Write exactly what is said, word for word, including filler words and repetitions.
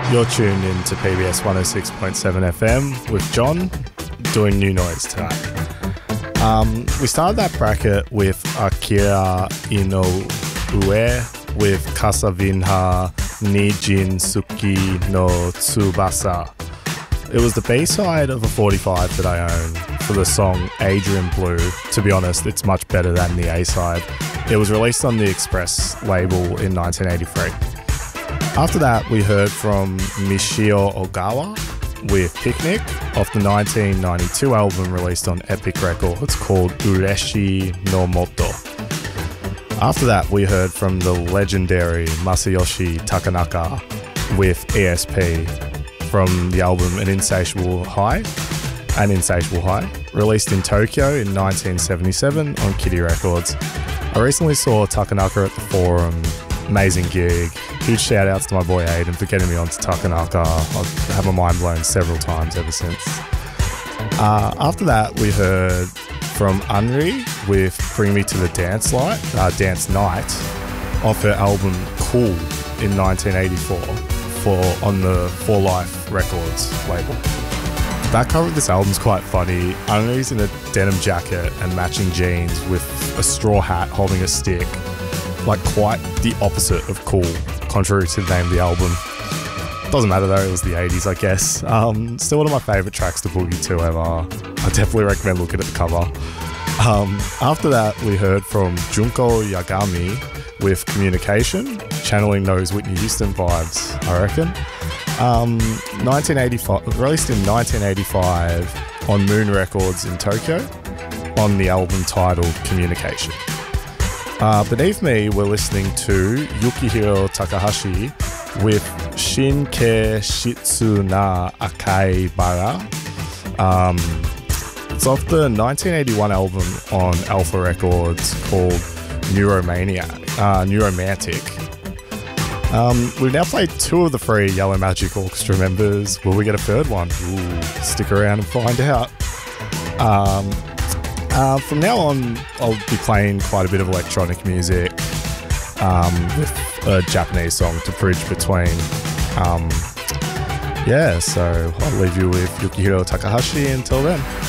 You're tuned in to P B S one oh six point seven F M with John doing New Noise tonight. Um, we started that bracket with Akira Inoue with Kasavinha Nijin Suki no Tsubasa. It was the B-side of a forty-five that I own for the song Adrian Blue. To be honest, it's much better than the A-side. It was released on the Express label in nineteen eighty-three. After that, we heard from Michio Ogawa with Picnic off the nineteen ninety-two album released on Epic Records called Ureshi no Moto. After that, we heard from the legendary Masayoshi Takanaka with E S P from the album An Insatiable High, An Insatiable High, released in Tokyo in nineteen seventy-seven on Kitty Records. I recently saw Takanaka at the Forum. Amazing gig. Huge shout outs to my boy Aiden for getting me onto Takanaka. I've had my mind blown several times ever since. Uh, after that, we heard from Unri with Bring Me to the Dance Light, uh, Dance Night off her album Cool in nineteen eighty-four for on the For Life Records label. The back cover of this album's quite funny. Unri's in a denim jacket and matching jeans with a straw hat holding a stick. Like quite the opposite of cool, contrary to the name of the album. Doesn't matter though, it was the eighties, I guess. Um, still one of my favourite tracks to boogie to ever. I definitely recommend looking at the cover. Um, after that, we heard from Junko Yagami with Communication, channeling those Whitney Houston vibes, I reckon. Um, nineteen eighty-five, released in nineteen eighty-five on Moon Records in Tokyo on the album titled Communication. Uh, beneath me, we're listening to Yukihiro Takahashi with Shinke Shitsu na Akai Bara. Um, it's off the nineteen eighty-one album on Alpha Records called Neuromaniac, uh, Neuromantic. Um, we've now played two of the three Yellow Magic Orchestra members. Will we get a third one? Ooh, stick around and find out. Um, Uh, from now on, I'll be playing quite a bit of electronic music um, with a Japanese song to bridge between. Um, yeah, so I'll leave you with Yukihiro Takahashi until then.